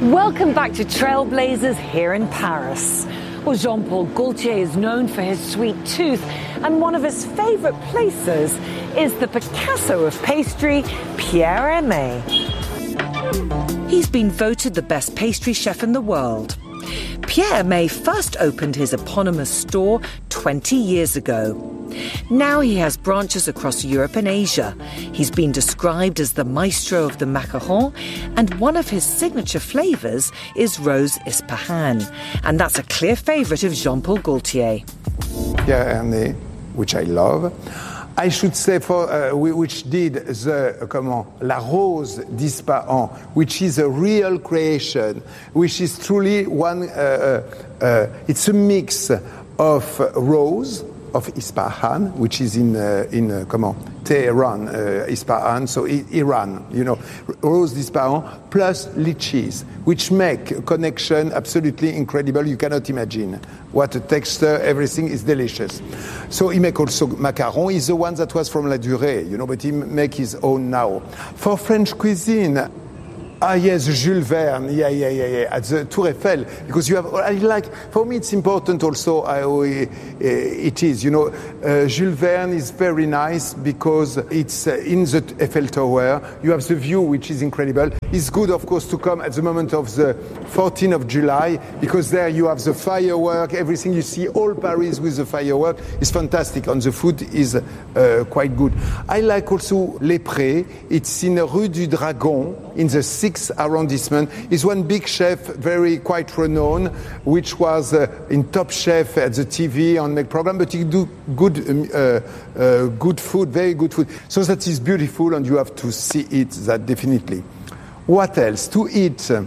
Welcome back to Trailblazers here in Paris. Well, Jean-Paul Gaultier is known for his sweet tooth, and one of his favorite places is the Picasso of pastry, Pierre Hermé. He's been voted the best pastry chef in the world. Pierre Hermé first opened his eponymous store 20 years ago. Now he has branches across Europe and Asia. He's been described as the maestro of the macaron, and one of his signature flavours is Rose Ispahan. And that's a clear favourite of Jean-Paul Gaultier. Pierre Hermé, which I love. I should say which did the La Rose d'Ispahan, which is a real creation, which is truly one. It's a mix of rose of Ispahan, which is in Tehran, Ispahan, so Iran, Rose d'Ispahan plus lychees, which make a connection absolutely incredible. You cannot imagine what a texture, everything is delicious. So he make also macaron. He's the one that was from La Durée, but he make his own now. For French cuisine, yes, Jules Verne, at the Tour Eiffel, because for me it's important also how it is, Jules Verne is very nice because it's in the Eiffel Tower, you have the view which is incredible. It's good, of course, to come at the moment of the 14th of July, because there you have the firework, everything, you see all Paris with the firework, it's fantastic, and the food is quite good. I like also Les Prés, it's in Rue du Dragon, in the 6th arrondissement. Is one big chef, quite renowned, which was in Top Chef at the TV on make program, but he do good food, very good food. So that is beautiful, and you have to see it. That definitely. What else to eat? I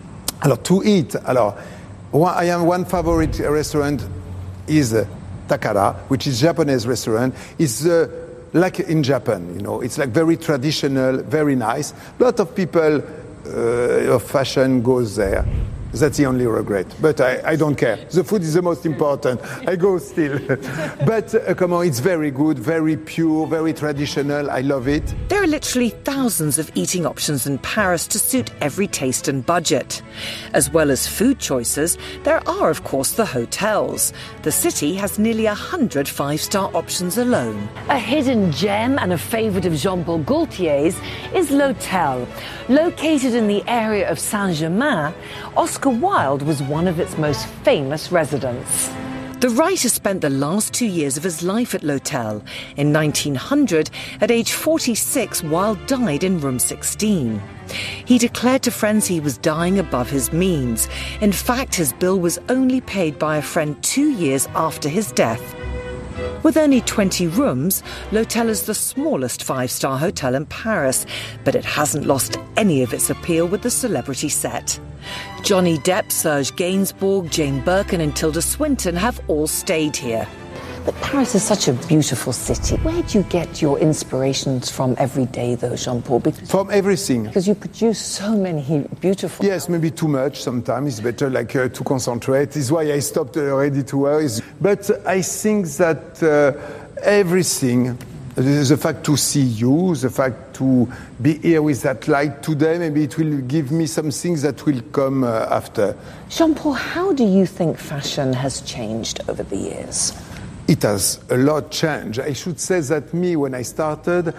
have one favorite restaurant is Takara, which is Japanese restaurant. It's like in Japan, it's like very traditional, very nice. A lot of people of fashion goes there. That's the only regret. But I don't care. The food is the most important. I go still. But it's very good, very pure, very traditional. I love it. There are literally thousands of eating options in Paris to suit every taste and budget. As well as food choices, there are, of course, the hotels. The city has nearly 100 five-star options alone. A hidden gem and a favourite of Jean-Paul Gaultier's is L'Hôtel. Located in the area of Saint-Germain, Oscar Wilde was one of its most famous residents. The writer spent the last 2 years of his life at L'Hôtel. In 1900, at age 46, Wilde died in room 16. He declared to friends he was dying above his means. In fact, his bill was only paid by a friend 2 years after his death. With only 20 rooms, L'Hôtel is the smallest five-star hotel in Paris, but it hasn't lost any of its appeal with the celebrity set. Johnny Depp, Serge Gainsbourg, Jane Birkin and Tilda Swinton have all stayed here. But Paris is such a beautiful city. Where do you get your inspirations from every day, though, Jean-Paul? From everything. Because you produce so many beautiful... Yes, maybe too much sometimes. It's better to concentrate. This is why I stopped ready to wear. But I think that everything... The fact to see you, the fact to be here with that light today, maybe it will give me some things that will come after. Jean-Paul, how do you think fashion has changed over the years? It has a lot changed. I should say that when I started,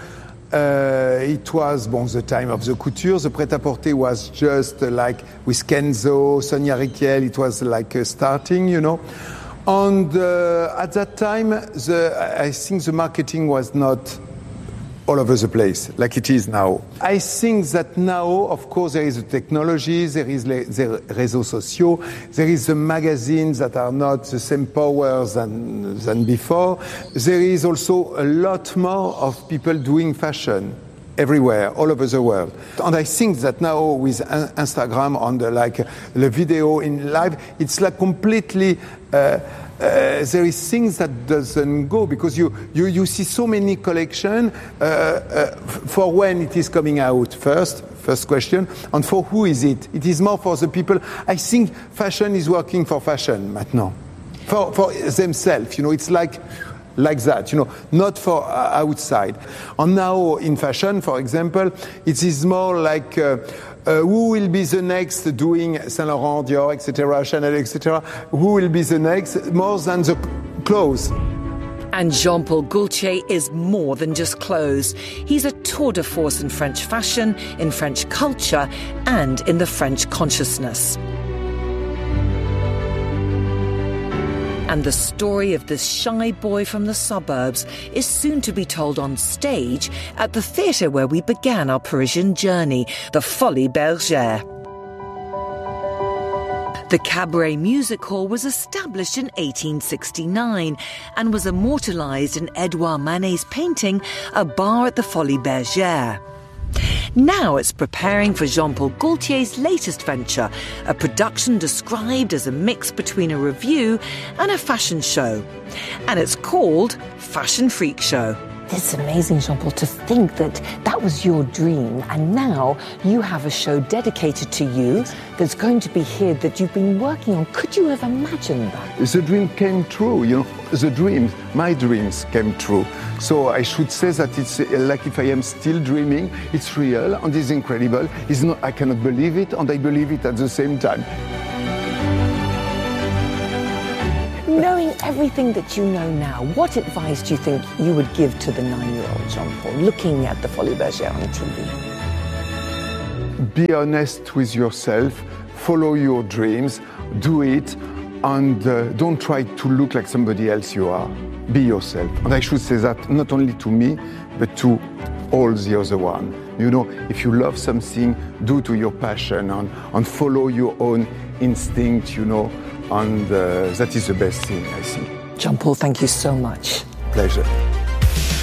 it was the time of the couture. The prêt-à-porter was just like with Kenzo, Sonia Rykiel, it was like starting, And at that time, I think the marketing was not all over the place like it is now. I think that now, of course, there is the technology, there is the réseaux sociaux, there is the magazines that are not the same power than before. There is also a lot more of people doing fashion everywhere, all over the world. And I think that now with Instagram on the video in live, it's like completely... there is things that doesn't go because you see so many collection for when it is coming out first question, and for who is it? It is more for the people. I think fashion is working for fashion maintenant, for themselves. It's like like that, not for outside. And now in fashion, for example, it is more like who will be the next doing Saint Laurent, Dior, etc., Chanel, etc. Who will be the next, more than the clothes. And Jean-Paul Gaultier is more than just clothes. He's a tour de force in French fashion, in French culture, and in the French consciousness. And the story of this shy boy from the suburbs is soon to be told on stage at the theatre where we began our Parisian journey, the Folies Bergère. The Cabaret Music Hall was established in 1869 and was immortalised in Edouard Manet's painting A Bar at the Folies Bergère. Now it's preparing for Jean-Paul Gaultier's latest venture, a production described as a mix between a revue and a fashion show. And it's called Fashion Freak Show. It's amazing, Jean-Paul, to think that that was your dream, and now you have a show dedicated to you that's going to be here that you've been working on. Could you have imagined that? The dream came true, my dreams came true. So I should say that it's like if I am still dreaming, it's real and it's incredible. I cannot believe it, and I believe it at the same time. Knowing everything that you know now, what advice do you think you would give to the 9-year-old Jean-Paul looking at the Folies Bergère on TV? Be honest with yourself, follow your dreams, do it, and don't try to look like somebody else you are. Be yourself. And I should say that not only to me, but to all the other one. If you love something, do to your passion and follow your own instinct, and that is the best thing, I think. Jean-Paul, thank you so much. Pleasure.